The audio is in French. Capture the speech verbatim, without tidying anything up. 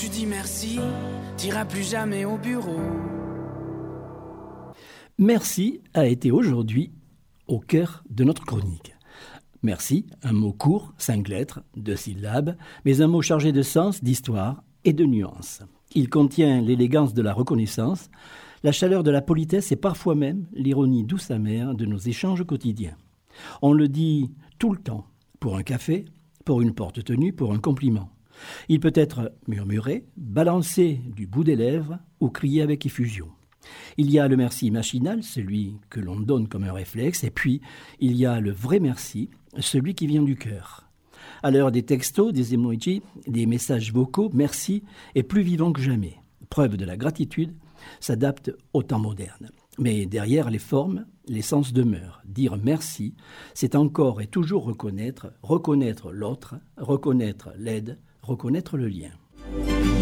tu dis merci, t'iras plus jamais au bureau. Merci a été aujourd'hui au cœur de notre chronique. Merci, un mot court, cinq lettres, deux syllabes, mais un mot chargé de sens, d'histoire et de nuances. Il contient l'élégance de la reconnaissance, la chaleur de la politesse et parfois même l'ironie douce amère de nos échanges quotidiens. On le dit tout le temps, pour un café, pour une porte tenue, pour un compliment. Il peut être murmuré, balancé du bout des lèvres ou crié avec effusion. Il y a le merci machinal, celui que l'on donne comme un réflexe, et puis il y a le vrai merci, celui qui vient du cœur. À l'heure des textos, des emojis, des messages vocaux, merci est plus vivant que jamais. Preuve de la gratitude s'adapte au temps moderne. Mais derrière les formes, l'essence demeure. Dire merci, c'est encore et toujours reconnaître, reconnaître l'autre, reconnaître l'aide, reconnaître le lien.